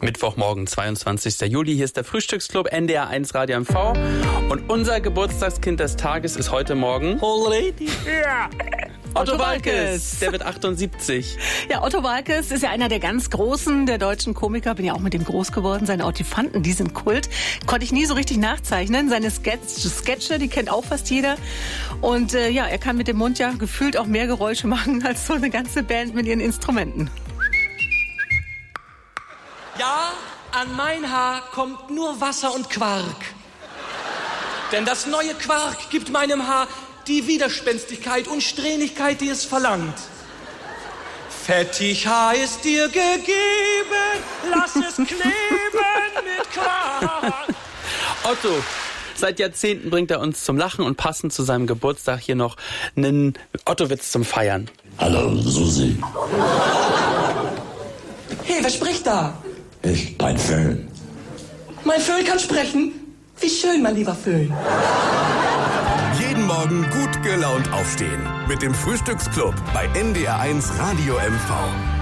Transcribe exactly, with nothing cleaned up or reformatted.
Mittwochmorgen, zweiundzwanzigster Juli. Hier ist der Frühstücksclub N D R eins Radio M V. Und unser Geburtstagskind des Tages ist heute Morgen... Already? Ja. Otto, Otto Waalkes, der wird achtundsiebzig. Ja, Otto Waalkes ist ja einer der ganz Großen der deutschen Komiker. Bin ja auch mit dem groß geworden. Seine Ortifanten, die sind Kult. Konnte ich nie so richtig nachzeichnen. Seine Sketch Sketche, die kennt auch fast jeder. Und äh, ja, er kann mit dem Mund ja gefühlt auch mehr Geräusche machen als so eine ganze Band mit ihren Instrumenten. Ja, an mein Haar kommt nur Wasser und Quark. Denn das neue Quark gibt meinem Haar die Widerspenstigkeit und Strähnigkeit, die es verlangt. Fettig Haar ist dir gegeben, lass es kleben mit Quark. Otto, seit Jahrzehnten bringt er uns zum Lachen und passend zu seinem Geburtstag hier noch einen Otto-Witz zum Feiern. Hallo, Susi. Hey, wer spricht da? Ich, dein Föhn. Mein Föhn kann sprechen? Wie schön, mein lieber Föhn. Jeden Morgen gut gelaunt aufstehen. Mit dem Frühstücksclub bei N D R eins Radio M V.